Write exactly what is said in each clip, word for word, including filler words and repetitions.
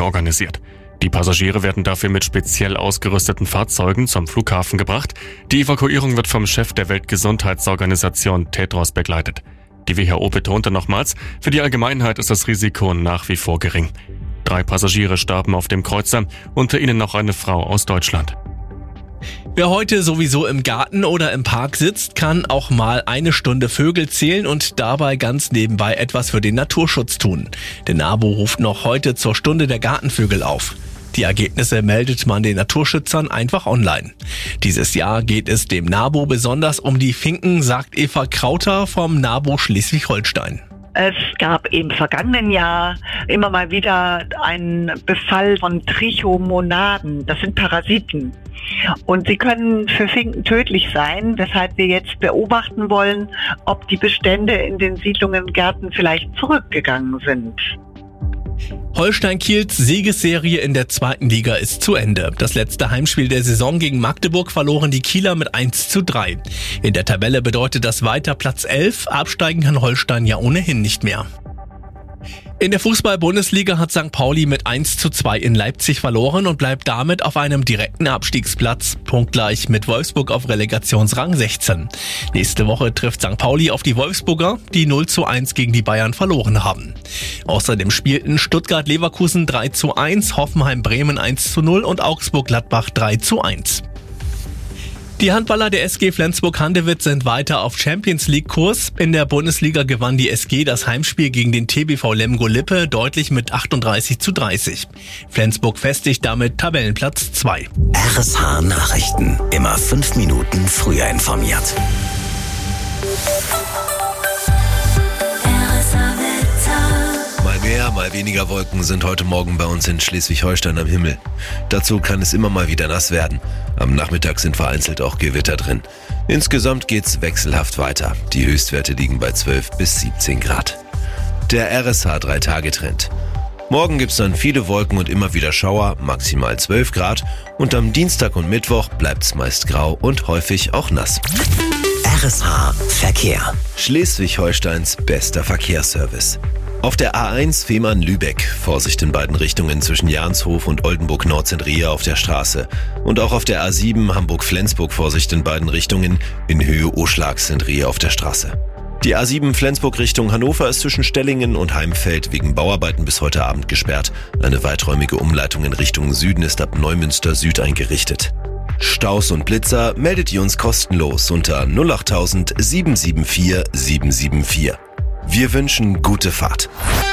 organisiert. Die Passagiere werden dafür mit speziell ausgerüsteten Fahrzeugen zum Flughafen gebracht. Die Evakuierung wird vom Chef der Weltgesundheitsorganisation Tedros begleitet. Die W H O betonte nochmals, für die Allgemeinheit ist das Risiko nach wie vor gering. Drei Passagiere starben auf dem Kreuzer, unter ihnen noch eine Frau aus Deutschland. Wer heute sowieso im Garten oder im Park sitzt, kann auch mal eine Stunde Vögel zählen und dabei ganz nebenbei etwas für den Naturschutz tun. Der NABU ruft noch heute zur Stunde der Gartenvögel auf. Die Ergebnisse meldet man den Naturschützern einfach online. Dieses Jahr geht es dem NABU besonders um die Finken, sagt Eva Krauter vom NABU Schleswig-Holstein. Es gab im vergangenen Jahr immer mal wieder einen Befall von Trichomonaden. Das sind Parasiten. Und sie können für Finken tödlich sein, weshalb wir jetzt beobachten wollen, ob die Bestände in den Siedlungen und Gärten vielleicht zurückgegangen sind. Holstein Kiels Siegesserie in der zweiten Liga ist zu Ende. Das letzte Heimspiel der Saison gegen Magdeburg verloren die Kieler mit eins zu drei. In der Tabelle bedeutet das weiter Platz elf. Absteigen kann Holstein ja ohnehin nicht mehr. In der Fußball-Bundesliga hat Sankt Pauli mit eins zu zwei in Leipzig verloren und bleibt damit auf einem direkten Abstiegsplatz, punktgleich mit Wolfsburg auf Relegationsrang sechzehn. Nächste Woche trifft Sankt Pauli auf die Wolfsburger, die null zu eins gegen die Bayern verloren haben. Außerdem spielten Stuttgart-Leverkusen drei zu eins, Hoffenheim-Bremen eins zu null und Augsburg-Gladbach drei zu eins. Die Handballer der S G Flensburg-Handewitt sind weiter auf Champions-League-Kurs. In der Bundesliga gewann die S G das Heimspiel gegen den T B V Lemgo-Lippe deutlich mit achtunddreißig zu dreißig. Flensburg festigt damit Tabellenplatz zwei. R S H Nachrichten. Immer fünf Minuten früher informiert. Mal mehr, mal weniger Wolken sind heute Morgen bei uns in Schleswig-Holstein am Himmel. Dazu kann es immer mal wieder nass werden. Am Nachmittag sind vereinzelt auch Gewitter drin. Insgesamt geht's wechselhaft weiter. Die Höchstwerte liegen bei zwölf bis siebzehn Grad. Der R S H drei Tage Trend. Morgen gibt's dann viele Wolken und immer wieder Schauer, maximal zwölf Grad. Und am Dienstag und Mittwoch bleibt's meist grau und häufig auch nass. R S H Verkehr. Schleswig-Holsteins bester Verkehrsservice. Auf der A eins Fehmarn-Lübeck, Vorsicht in beiden Richtungen zwischen Jahnshof und Oldenburg-Nord-Zentria auf der Straße. Und auch auf der A sieben Hamburg-Flensburg, Vorsicht in beiden Richtungen, in Höhe Oschlag-Zentria auf der Straße. Die A sieben Flensburg Richtung Hannover ist zwischen Stellingen und Heimfeld wegen Bauarbeiten bis heute Abend gesperrt. Eine weiträumige Umleitung in Richtung Süden ist ab Neumünster Süd eingerichtet. Staus und Blitzer meldet ihr uns kostenlos unter null acht tausend sieben sieben vier sieben sieben vier. Wir wünschen gute Fahrt.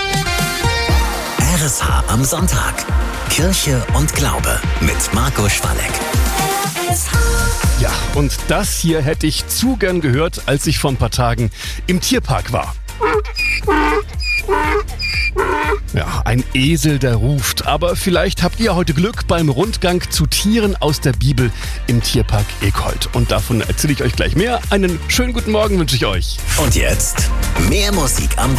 R S H am Sonntag. Kirche und Glaube mit Marco Schwalek. Ja, und das hier hätte ich zu gern gehört, als ich vor ein paar Tagen im Tierpark war. Ja, ein Esel, der ruft. Aber vielleicht habt ihr heute Glück beim Rundgang zu Tieren aus der Bibel im Tierpark Eekholt. Und davon erzähle ich euch gleich mehr. Einen schönen guten Morgen wünsche ich euch. Und jetzt mehr Musik am